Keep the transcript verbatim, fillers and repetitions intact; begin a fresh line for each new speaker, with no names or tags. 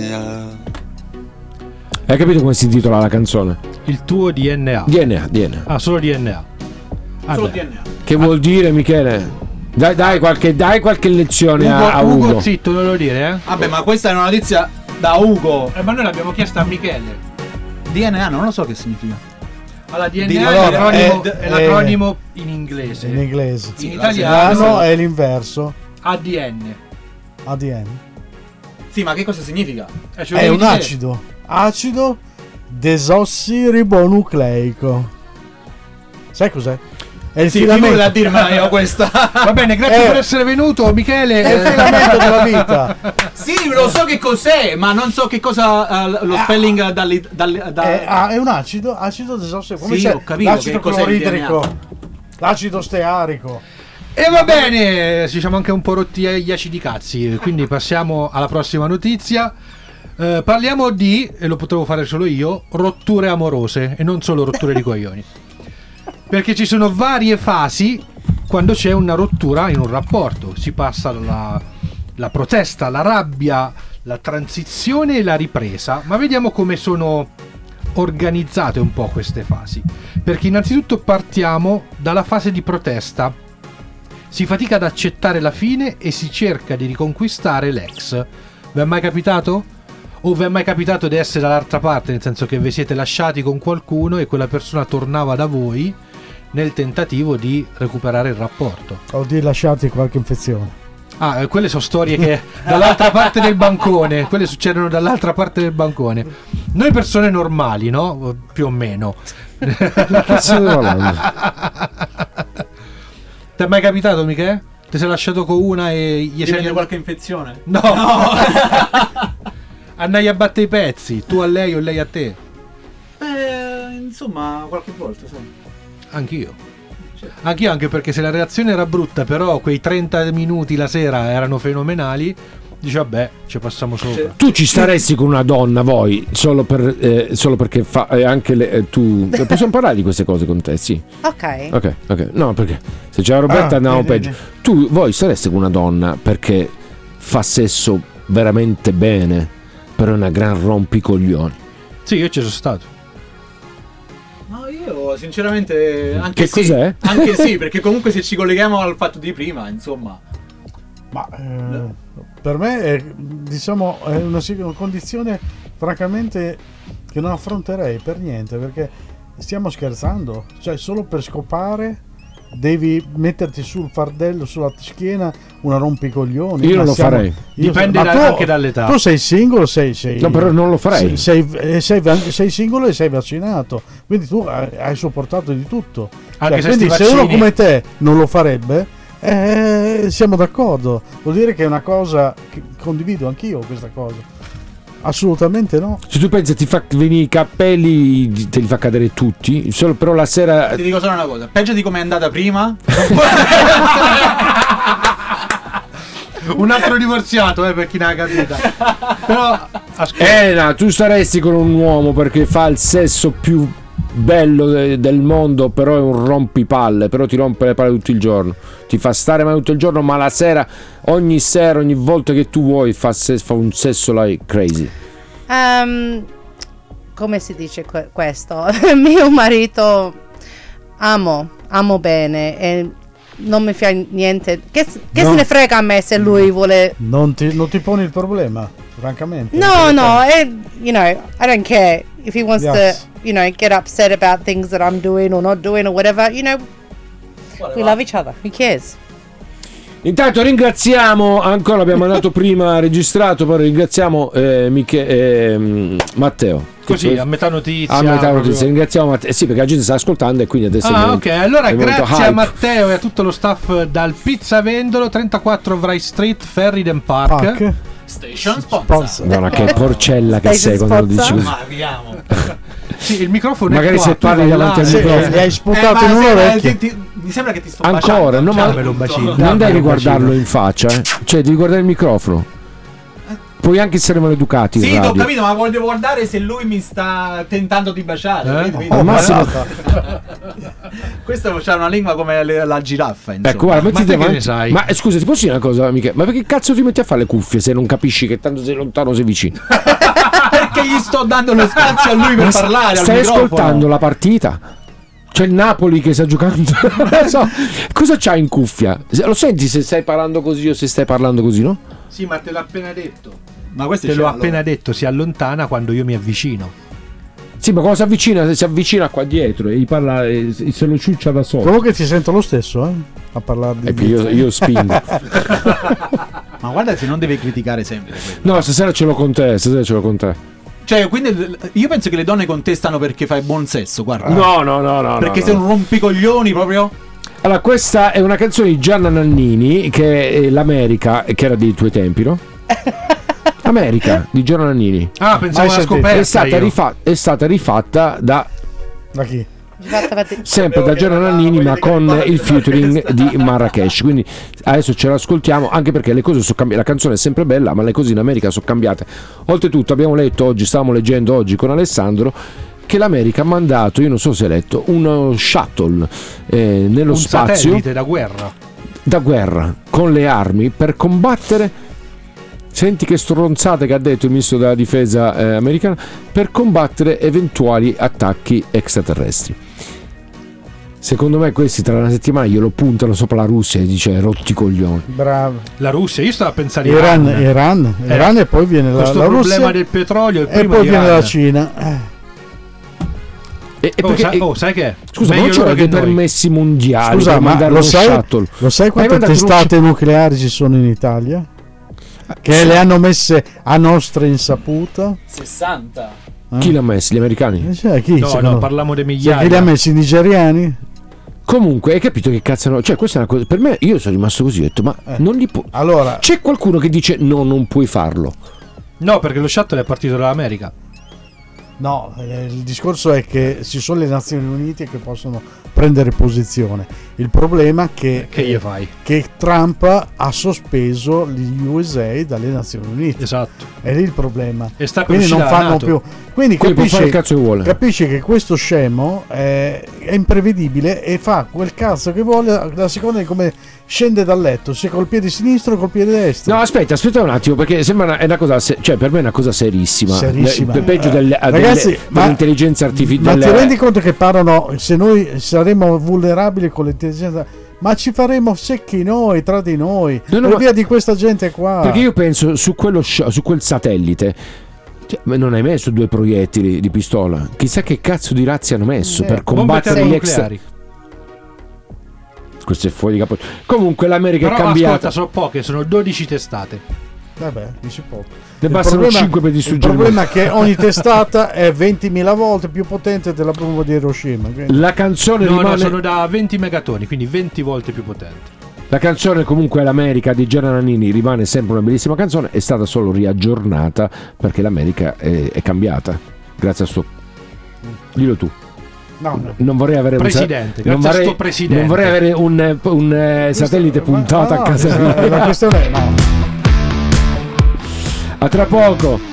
Hai capito come si intitola la canzone?
Il tuo D N A.
D N A, D N A.
Ah, solo D N A. Ah,
Solo
beh.
D N A.
Che vuol dire, Michele? Dai, dai qualche, dai qualche lezione
Ugo,
a, a Ugo.
Ugo, zitto, non lo dire, eh?
Vabbè, ma questa è una notizia da Ugo.
Eh, ma noi l'abbiamo chiesta a Michele.
D N A non lo so che significa.
Allora, D N A
Di-
è,
allora,
l'acronimo,
è-
è l'acronimo in inglese.
In inglese.
In
Sì,
italiano
L'anno è l'inverso.
A D N.
A D N.
Sì, ma che cosa significa?
Eh, ce lo
È
devi
un
dire.
acido. Acido desossiribonucleico. Sai cos'è? È il
Sì,
filamento.
figurati a dirmela io questa.
Va bene, grazie
Eh.
per essere venuto, Michele.
È il filamento della vita.
Sì, lo so che cos'è, ma non so che cosa uh, lo spelling dalli, dalli, da...
È, ah, è un acido, acido desossiribonucleico. Come
Sì,
c'è
ho capito
l'acido
che cos'è il
cloridrico, l'acido stearico.
E va bene, ci siamo anche un po' rotti gli acidi cazzi, quindi passiamo alla prossima notizia. Eh, parliamo di, e lo potevo fare solo io, rotture amorose e non solo rotture di coglioni. Perché ci sono varie fasi quando c'è una rottura in un rapporto. Si passa dalla la protesta, la rabbia, la transizione e la ripresa. Ma vediamo come sono organizzate un po' queste fasi. Perché innanzitutto partiamo dalla fase di protesta. Si fatica ad accettare la fine e si cerca di riconquistare l'ex. Vi è mai capitato? O vi è mai capitato di essere dall'altra parte, nel senso che vi siete lasciati con qualcuno e quella persona tornava da voi nel tentativo di recuperare il rapporto?
O di lasciarti qualche infezione.
Ah, eh, quelle sono storie che dall'altra parte del bancone, quelle succedono dall'altra parte del bancone. Noi persone normali, no? Più o meno.
Che stai parlando?
Ti è mai capitato, Michele? Ti sei lasciato con una e gli
Ti
sei
prende qualche infezione?
No! Andai a battere i pezzi, tu a lei o lei a te?
Eh, insomma, qualche volta, sai.
Anch'io. Anch'io, anche perché se la reazione era brutta, però quei trenta minuti la sera erano fenomenali, dici vabbè, ci passiamo sopra.
Tu ci staresti con una donna, voi, solo, per, eh, solo perché fa eh, anche le, eh, tu. Possiamo parlare di queste cose con te? Sì.
Ok.
Ok, ok. No, perché se c'era Roberta
Ah,
andavamo
vedi,
peggio. Tu, voi stareste con una donna perché fa sesso veramente bene, però è una gran rompicoglioni.
Sì, io ci sono stato.
No, io sinceramente anche
Che
sì.
cos'è?
Anche sì, perché comunque se ci colleghiamo al fatto di prima, insomma.
Ma eh, per me è, diciamo, è una, sì- una condizione francamente che non affronterei per niente, perché stiamo scherzando, cioè solo per scopare devi metterti sul fardello, sulla schiena, una rompicoglioni.
Io non
Ma
lo
siamo-
farei.
io-
Dipende
ma
da-
tu-
anche dall'età.
Tu sei singolo, sei, sei
No, però non lo farei.
Sei, sei, sei, sei singolo e sei vaccinato, quindi tu hai, hai sopportato di tutto.
Anche
Cioè,
se
quindi
sti
se uno
vaccini-
come te non lo farebbe, eh, siamo d'accordo. Vuol dire che è una cosa che condivido anch'io, questa cosa. Assolutamente no.
Se tu pensi ti fa venire i capelli, te li fa cadere tutti, solo però la sera.
Ti dico solo una cosa, peggio di come è andata prima.
Un altro divorziato, eh, per chi non ha capito. Però, ascolta.
Elena, tu staresti con un uomo perché fa il sesso più bello de- del mondo, però è un rompipalle, però ti rompe le palle tutto il giorno, ti fa stare male tutto il giorno, ma la sera, ogni sera, ogni volta che tu vuoi fa, se- fa un sesso like crazy.
Ehm, come si dice que- questo? Mio marito amo, amo bene e non mi fa niente. Che, s- che
No.
se ne frega a me se lui vuole.
Non ti, non ti poni il problema, francamente.
No, no, it, you know, I don't care if he wants
Yes.
to, you know, get upset about things that I'm doing or not doing or whatever. You know, we love each other. Who cares?
Intanto ringraziamo, ancora abbiamo mandato prima registrato, poi ringraziamo eh, Miche- eh, Matteo.
Così, a metà notizia.
A metà
proprio.
notizia, ringraziamo Matteo. Eh sì, perché la gente sta ascoltando e quindi adesso. è
Ah,
venuto-
ok, allora
è venuto
grazie a
hype.
Matteo e a tutto lo staff dal Pizzavendolo, trentaquattro Wright Street, Ferryden Park.
Pac.
Station sponsor.
Sponsor.
Madonna, che porcella che sei quando lo dici così.
Ma arriviamo.
Sì, il microfono
Magari
è qua,
se
tu
parli
vai
davanti
là.
al
Sì,
microfono.
gli hai sputato
Eh,
in
ma
un
se-
orecchio.
ti- ti- mi sembra che ti sto
Ancora,
baciando.
no, ma
Dammelo un bacino.
non
dammelo
devi
un
guardarlo
bacino.
in faccia, eh. Cioè devi guardare il microfono. puoi anche essere maleducati in
Sì, ho
radio.
capito, ma voglio guardare se lui mi sta tentando di baciare.
Eh?
Vedi, vedi?
Al massimo-
Questo c'ha una lingua come le- la giraffa, insomma.
Ecco, guarda,
Ma
mettiti
te che
davanti-
ne sai?
Ma eh, scusa, ti posso dire una cosa, amica? Ma perché cazzo ti metti a fare le cuffie se non capisci che tanto sei lontano, sei vicino?
Perché gli sto dando lo spazio a lui per
Ma
parlare. al
stai
microfono.
ascoltando la partita? C'è il Napoli che sta giocando. Non so. Cosa c'hai in cuffia? Se- Lo senti se stai parlando così o se stai parlando così, no?
Sì, ma te l'ho appena detto.
Ma questo
Te
è
l'ho
cielo.
appena detto, si allontana quando io mi avvicino.
Sì, ma quando si avvicina, se si avvicina qua dietro e gli parla, e se lo ciuccia da solo.
Comunque ti sento lo stesso, eh? A parlare di.
E più io, io spingo.
Ma guarda se non deve criticare sempre quello.
No, stasera ce l'ho con te, stasera ce l'ho con te.
Cioè, quindi io penso che le donne contestano perché fai buon sesso, guarda.
No, no, no, no.
Perché
no,
sei
no.
un rompicoglioni proprio.
Allora, questa è una canzone di Gianna Nannini, che è l'America, che era dei tuoi tempi, no? America di Gianna Nannini.
Ah, pensavo
Mai
alla
sentito.
scoperta.
È stata,
io.
rifa- è stata rifatta da
Da chi?
sempre da Gianna Nannini, ma con il featuring di Marrakesh. Quindi adesso ce l'ascoltiamo, anche perché le cose sono cambiate. La canzone è sempre bella, ma le cose in America sono cambiate. Oltretutto abbiamo letto oggi, stavamo leggendo oggi con Alessandro, che l'America ha mandato, io non so se hai letto, uno shuttle eh, nello
Un
spazio
satellite da guerra.
da guerra con le armi per combattere. Senti che stronzate che ha detto il ministro della difesa eh, americano, per combattere eventuali attacchi extraterrestri. Secondo me questi tra una settimana glielo puntano sopra la Russia e dice rotti coglioni.
Bravo.
La Russia, io stavo a pensare
Iran,
Iran.
Iran,
Eh,
Iran e poi viene la,
Questo
la
problema
Russia
del petrolio e
e
prima
poi
l'Iran.
viene la Cina. Eh.
E, e
Oh,
perché,
sai, oh, sai che?
scusa, ma
Meglio
non c'erano
loro
dei
che noi.
permessi mondiali
Scusa,
per
ma
mandare
lo
lo
sai,
shuttle?
lo sai
Hai
quante
mandato uno
testate nucleari ci sono in Italia? Che le hanno messe a nostra insaputa?
sessanta.
Chi l'ha messo? Gli americani?
Eh, cioè, chi?
No,
secondo-
no, parliamo dei
Sai chi li ha
migliaia.
messi i nigeriani?
Comunque, hai capito che cazzo no? Cioè, questa è una cosa. Per me, io sono rimasto così, ho detto, ma
Eh.
non li può.
Allora,
C'è qualcuno che dice no, non puoi farlo.
No, perché lo shuttle è partito dall'America.
no, eh, il discorso è che ci sono le Nazioni Unite che possono prendere posizione. Il problema è che,
Che gli fai?
che Trump ha sospeso gli U S A dalle Nazioni Unite.
Esatto.
È lì il problema.
E sta per
Quindi non
uscire la
fanno
NATO.
più. Quindi
Quindi può fare il
capisci,
cazzo che vuole.
capisci che questo scemo è, è imprevedibile e fa quel cazzo che vuole a seconda di come scende dal letto, se col piede sinistro o col piede destro.
No, aspetta, aspetta un attimo, perché sembra una, è una cosa, se- cioè per me è una cosa serissima.
Serissima.
Le- peggio delle,
Eh, ragazzi,
delle,
ma-
dell'intelligenza artificiale.
Ma ti rendi conto che parlano se noi saremo vulnerabili con l'intelligenza? Ma ci faremo secchi noi tra di noi
No, no,
per
ma-
via di questa gente qua.
Perché io penso su quello sh- su quel satellite. Cioè, ma non hai messo due proiettili di pistola? Chissà che cazzo di razzi hanno messo
Eh,
per
Bombe
combattere gli extra.
termonucleari.
Questo è fuori di capo. Comunque l'America
Però
è cambiata.
ascolta, sono poche, sono dodici testate.
Vabbè, dici poco.
Ne
Il
bastano
problema-
cinque per
Il
distruggere il
problema è che ogni testata è ventimila volte più potente della bomba di Hiroshima. quindi-
La canzone
No, no,
rimane.
sono da venti megatoni, quindi venti volte più potente.
La canzone comunque l'America di Gianna Nannini rimane sempre una bellissima canzone, è stata solo riaggiornata perché l'America è, è cambiata. Grazie a suo. Dillo tu.
No, no.
Non vorrei avere
Presidente,
un sa- non
grazie a
vorrei,
sto presidente.
non vorrei avere un, un, eh, satellite
Ma-
puntato
no,
a casa
no,
mia.
La questione è no.
A tra poco.